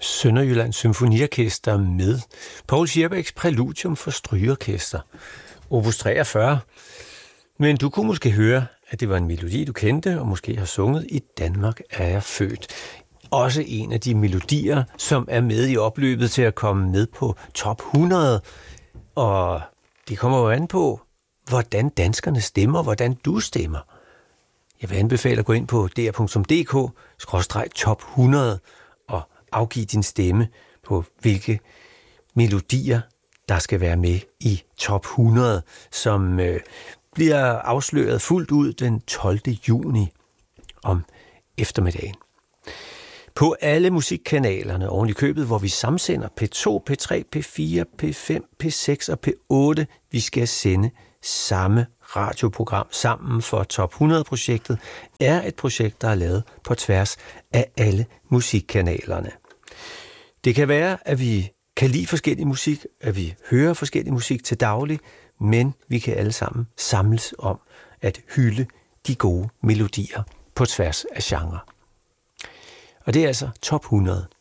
Sønderjyllands Symfoniorkester med Paul Scherbecks Præludium for strygeorkester, opus 43. Men du kunne måske høre, at det var en melodi, du kendte, og måske har sunget I Danmark er jeg født. Også en af de melodier, som er med i opløbet til at komme med på top 100. Og det kommer jo an på, hvordan danskerne stemmer, hvordan du stemmer. Jeg vil anbefale at gå ind på dr.dk/top 100 og afgive din stemme på, hvilke melodier, der skal være med i top 100, som bliver afsløret fuldt ud den 12. juni om eftermiddagen. På alle musikkanalerne oven i købet, hvor vi samsender P2, P3, P4, P5, P6 og P8, vi skal sende samme radioprogram sammen, for Top 100-projektet er et projekt, der er lavet på tværs af alle musikkanalerne. Det kan være, at vi kan lide forskellig musik, at vi hører forskellig musik til daglig, men vi kan alle sammen samles om at hylde de gode melodier på tværs af genre. Og det er altså Top 100.